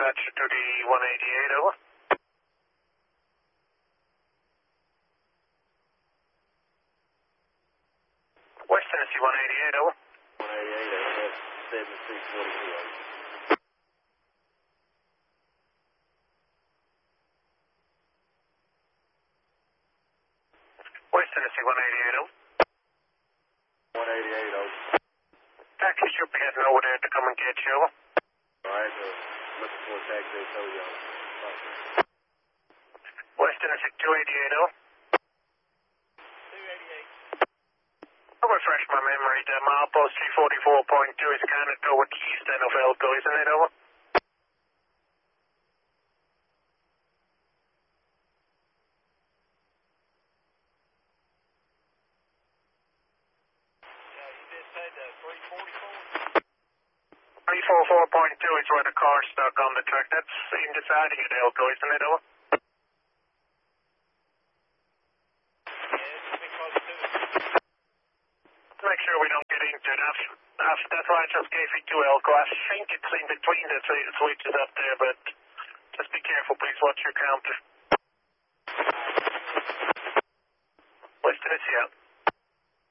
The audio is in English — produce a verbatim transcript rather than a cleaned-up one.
dispatcher to the one eighty-eight, over. West Tennessee one eighty-eight, over. one eighty-eight, over. seventy-six forty-two, over. West Tennessee one eighty-eight, over. one eighty-eight, over. Taxi should be heading over there to come and get you, over. Alright, uh, looking for a taxi, I told y'all. West Tennessee two eighty-eight, over. two eighty-eight. I'll refresh my memory. The milepost three forty-four point two is kind of toward the east end of Elko, isn't it, over? Yeah, you did say the three forty-four? three forty-four point two is where the car's stuck on the track. That's in the siding at Elko, isn't it, over? Make sure we don't get into it. After, after that right just gave you to Elko. I think it's in between the three switches up there, but just be careful, please. Watch your counter. West Tennessee out.